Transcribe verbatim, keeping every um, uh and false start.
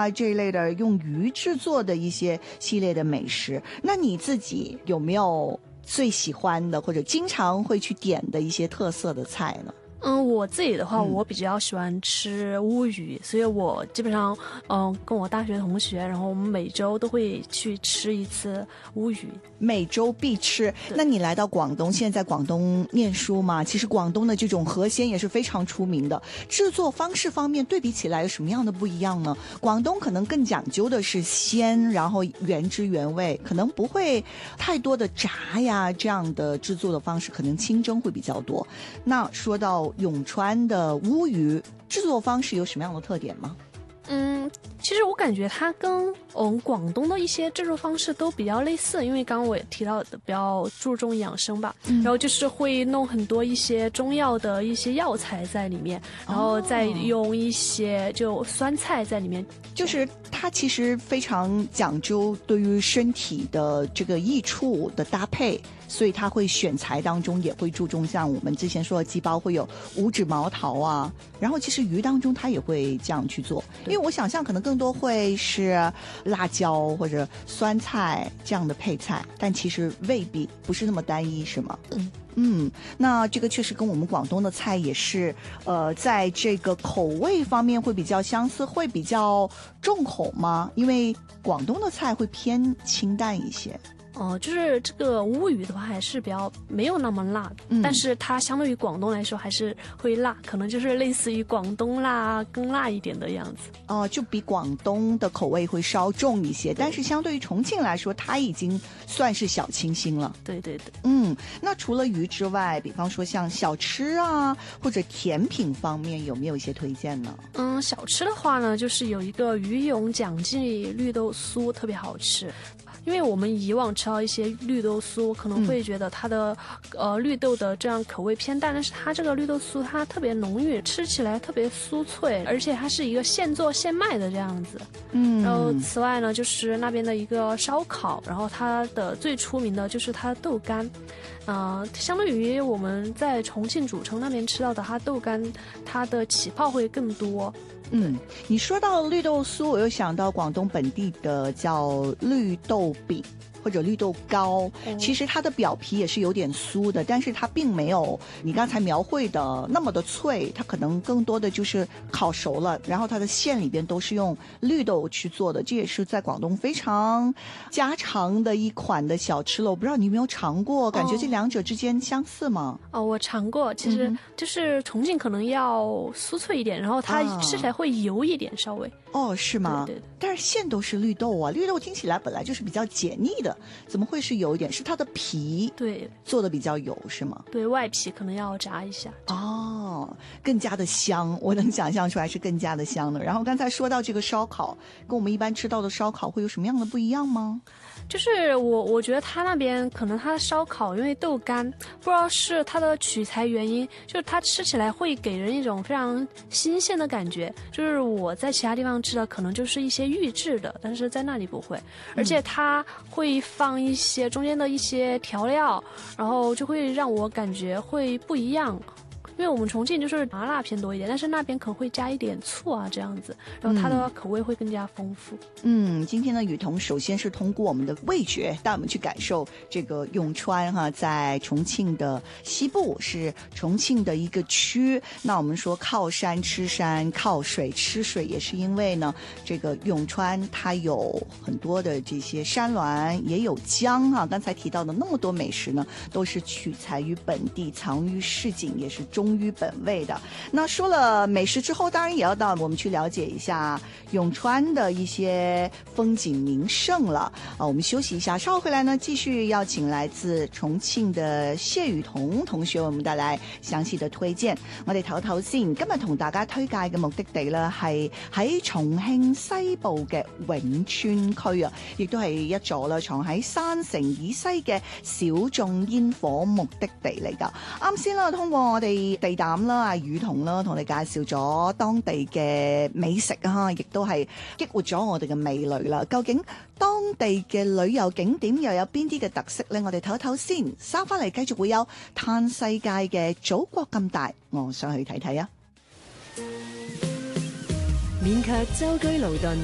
啊这一类的用鱼制作的一些系列的美食。那你自己有没有最喜欢的或者经常会去点的一些特色的菜呢？ 嗯，我自己的话， 嗯我比较喜欢吃乌鱼，所以我基本上，嗯，跟我大学同学，然后我们每周都会去吃一次乌鱼， 每周必吃。那你来到广东，现在在广东念书嘛？其实广东的这种河鲜也是非常出名的。制作方式方面对比起来有什么样的不一样呢？广东可能更讲究的是鲜，然后原汁原味，可能不会太多的炸呀，这样的制作的方式可能清蒸会比较多。那说到永川的乌鱼制作方式有什么样的特点吗？ 嗯，其实我感觉它跟嗯广东的一些制作方式都比较类似，因为刚刚我也提到的比较注重养生吧，嗯、然后就是会弄很多一些中药的一些药材在里面，然后再用一些就酸菜在里面， 就是它其实非常讲究对于身体的这个益处的搭配。所以它会选材当中也会注重像我们之前说的鸡煲会有五指毛桃啊，然后其实鱼当中它也会这样去做，因为我想象可能更多会是辣椒或者酸菜这样的配菜，但其实未必不是那么单一，是吗？嗯嗯，那这个确实跟我们广东的菜也是呃在这个口味方面会比较相似，会比较重口吗？因为广东的菜会偏清淡一些。 哦、呃，就是这个乌鱼的话还是比较没有那么辣的、嗯、但是它相对于广东来说还是会辣，可能就是类似于广东辣更辣一点的样子。 哦、呃，就比广东的口味会稍重一些，但是相对于重庆来说它已经算是小清新了。 对对对。 嗯，那除了鱼之外，比方说像小吃啊或者甜品方面有没有一些推荐呢？ 嗯，小吃的话呢，就是有一个鱼永蒋记绿豆酥特别好吃。因为我们以往吃到一些绿豆酥，可能会觉得它的、嗯、呃绿豆的这样口味偏淡，但是它这个绿豆酥它特别浓郁，吃起来特别酥脆，而且它是一个现做现卖的这样子。嗯，然后此外呢，就是那边的一个烧烤，然后它的最出名的就是它的豆干，呃，相对于我们在重庆主城那边吃到的它豆干，它的起泡会更多。 嗯，你说到绿豆酥，我又想到广东本地的叫绿豆饼或者绿豆糕、嗯、其实它的表皮也是有点酥的，但是它并没有你刚才描绘的那么的脆，它可能更多的就是烤熟了，然后它的馅里边都是用绿豆去做的，这也是在广东非常家常的一款的小吃了。我不知道你有没有尝过，感觉这两者之间相似吗？ 哦，我尝过，其实就是重庆可能要酥脆一点，然后它吃起来会油一点稍微。 哦，是吗？ 对对对。 但是馅都是绿豆啊，绿豆听起来本来就是比较解腻的，怎么会是油一点？是它的皮对做的比较油是吗？ 对，外皮可能要炸一下。 哦，更加的香，我能想象出来是更加的香的。然后刚才说到这个烧烤，跟我们一般吃到的烧烤会有什么样的不一样吗？ 就是我我觉得他那边可能他的烧烤因为豆干，不知道是它的取材原因，就是它吃起来会给人一种非常新鲜的感觉，就是我在其他地方吃的可能就是一些预制的，但是在那里不会，而且它会放一些中间的一些调料，然后就会让我感觉会不一样。因为我们重庆就是麻辣偏多一点，但是那边可能会加一点醋啊这样子，然后它的口味会更加丰富。 嗯，今天呢，雨桐首先是通过我们的味觉带我们去感受这个永川哈，在重庆的西部，是重庆的一个区。那我们说靠山吃山，靠水吃水，也是因为呢，这个永川它有很多的这些山峦，也有江哈。刚才提到的那么多美食呢，都是取材于本地，藏于市井，也是忠于本味的。那说了美食之后，当然也要到我们去了解一下永川的一些风景名胜了啊。我们休息一下，稍后回来呢，继续邀请来自重庆的謝雨桐同學，為我們帶來詳細的推薦。我哋唞唞先，今日同大家推介嘅目的地呢，係喺重慶西部嘅永川區啊，亦都係一座啦，藏喺山城以西嘅小眾煙火目的地嚟㗎。啱先啦，通過我哋地膽啦，阿雨桐啦，同你介紹咗當地嘅美食啊，亦都係激活咗我哋嘅味蕾啦。究竟當地嘅旅遊景點又有邊啲嘅特色呢？我哋唞唞先，稍翻嚟繼續會有嘆世界嘅祖國咁大，我上去睇睇啊！ 免卻舟車勞頓，